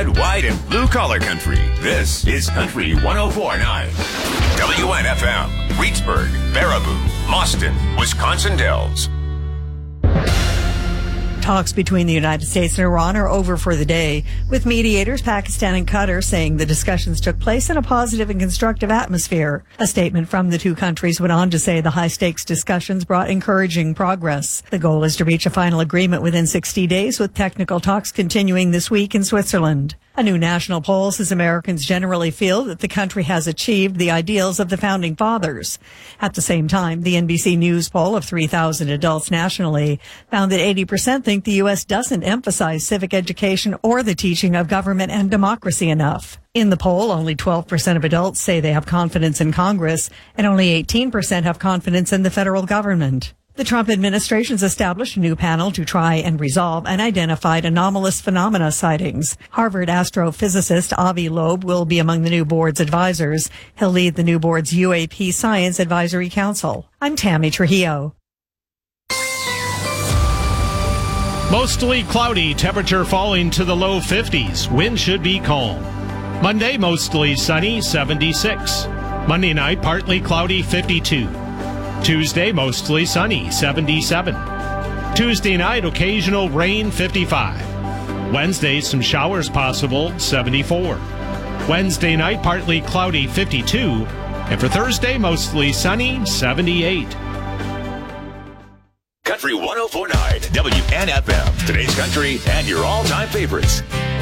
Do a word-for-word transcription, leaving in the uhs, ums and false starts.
red, white, and blue collar country. This is Country one oh four point nine. W N F M, Reedsburg, Baraboo, Mauston, Wisconsin Dells. Talks between the United States and Iran are over for the day, with mediators Pakistan and Qatar saying the discussions took place in a positive and constructive atmosphere. A statement from the two countries went on to say the high-stakes discussions brought encouraging progress. The goal is to reach a final agreement within sixty days, with technical talks continuing this week in Switzerland. A new national poll says Americans generally feel that the country has achieved the ideals of the founding fathers. At the same time, the N B C News poll of three thousand adults nationally found that eighty percent think the U S doesn't emphasize civic education or the teaching of government and democracy enough. In the poll, only twelve percent of adults say they have confidence in Congress, and only eighteen percent have confidence in the federal government. The Trump administration's established a new panel to try and resolve unidentified anomalous phenomena sightings. Harvard astrophysicist Avi Loeb will be among the new board's advisors. He'll lead the new board's U A P Science Advisory Council. I'm Tammy Trujillo. Mostly cloudy, temperature falling to the low fifties. Wind should be calm. Monday, mostly sunny, seventy-six. Monday night, partly cloudy, fifty-two. Tuesday, mostly sunny, seventy-seven. Tuesday night, occasional rain, fifty-five. Wednesday, some showers possible, seventy-four. Wednesday night, partly cloudy, fifty-two. And for Thursday, mostly sunny, seventy-eight. Country one oh four point nine, W N F M. Today's country and your all-time favorites.